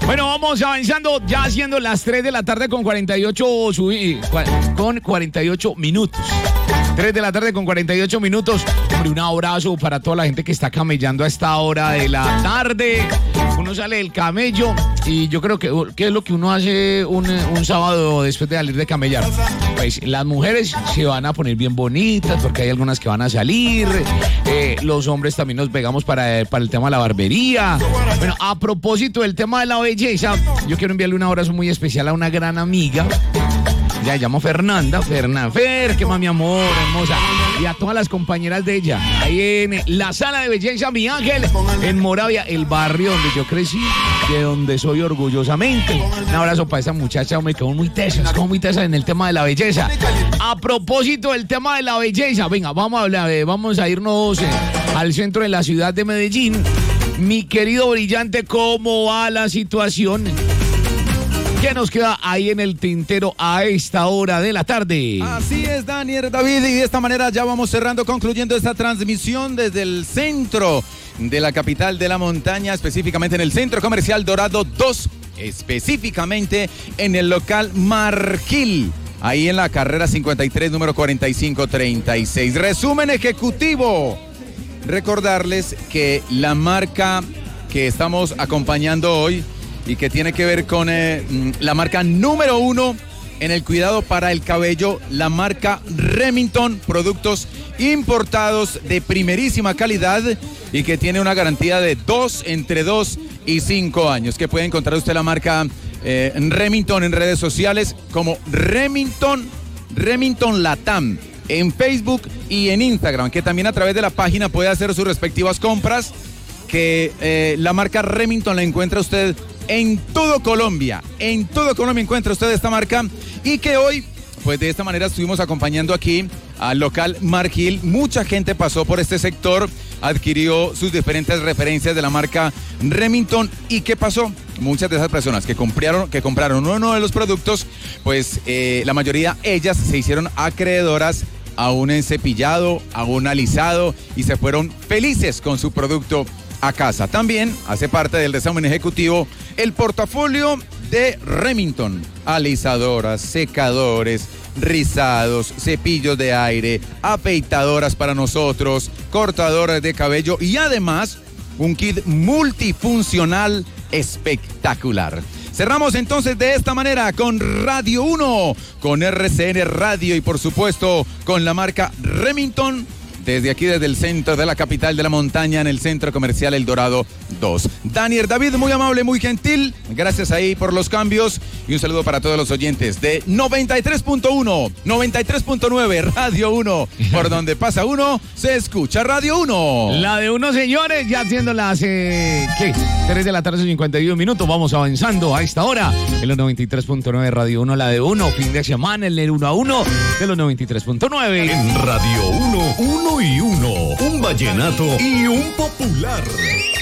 Bueno, vamos avanzando, ya siendo las 3 de la tarde con 48 minutos. 3 de la tarde con 48 minutos. Hombre, un abrazo para toda la gente que está camellando a esta hora de la tarde. Uno sale del camello y yo creo que ¿qué es lo que uno hace un sábado después de salir de camellar? Pues las mujeres se van a poner bien bonitas porque hay algunas que van a salir. Los hombres también nos pegamos para el tema de la barbería. Bueno, a propósito del tema de la belleza, yo quiero enviarle un abrazo muy especial a una gran amiga. Ya se llama Fernanda, Fer, que más mi amor, hermosa. Y a todas las compañeras de ella. Ahí en la sala de belleza Mi Ángel, en Moravia, el barrio donde yo crecí, de donde soy orgullosamente. Un abrazo para esa muchacha, hombre, que son muy tesas en el tema de la belleza. A propósito del tema de la belleza, venga, vamos a irnos al centro de la ciudad de Medellín. Mi querido brillante, ¿cómo va la situación? ¿Qué nos queda ahí en el tintero a esta hora de la tarde? Así es, Daniel, David, y de esta manera ya vamos cerrando, concluyendo esta transmisión desde el centro de la capital de la montaña, específicamente en el Centro Comercial Dorado 2, específicamente en el local Marquil, ahí en la carrera 53, número 4536. Resumen ejecutivo. Recordarles que la marca que estamos acompañando hoy y que tiene que ver con la marca número 1 en el cuidado para el cabello, la marca Remington, productos importados de primerísima calidad y que tiene una garantía de entre 2 y 5 años, que puede encontrar usted la marca Remington en redes sociales como Remington Latam, en Facebook y en Instagram, que también a través de la página puede hacer sus respectivas compras, que la marca Remington la encuentra usted en todo Colombia. En todo Colombia encuentra usted esta marca y que hoy, pues de esta manera estuvimos acompañando aquí al local Marquil. Mucha gente pasó por este sector, adquirió sus diferentes referencias de la marca Remington. ¿Y qué pasó? Muchas de esas personas que compraron uno de los productos, pues la mayoría, ellas se hicieron acreedoras a un encepillado, a un alisado y se fueron felices con su producto a casa. También hace parte del resumen ejecutivo el portafolio de Remington: alisadoras, secadores, rizados, cepillos de aire, afeitadoras para nosotros, cortadoras de cabello y además un kit multifuncional espectacular. Cerramos entonces de esta manera con Radio 1, con RCN Radio y por supuesto con la marca Remington. Desde aquí, desde el centro de la capital de la montaña, en el Centro Comercial El Dorado 2. Daniel David, muy amable, muy gentil. Gracias ahí por los cambios. Y un saludo para todos los oyentes de 93.1, 93.9, Radio 1. Por donde pasa uno, se escucha Radio 1. La de uno, señores, ya siendo las 3 de la tarde, 51 minutos. Vamos avanzando a esta hora en los 93.9 Radio 1, la de uno. Fin de semana en el 1 a 1 de los 93.9. En Radio 1, 1 y 1, un vallenato y un popular.